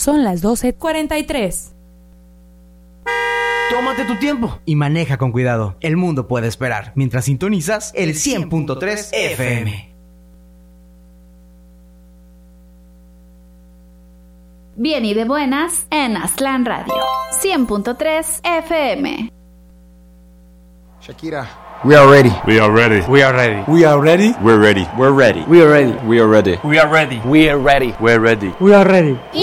Son las 12:43. Tómate tu tiempo y maneja con cuidado. El mundo puede esperar mientras sintonizas el 100.3 FM. Bien y de buenas en Aztlán Radio 100.3 FM. Shakira, we are ready. We are ready. We are ready. We are ready. We're ready. We're ready. We are ready. We are ready. We are ready. We are ready. We're ready. We are ready. Y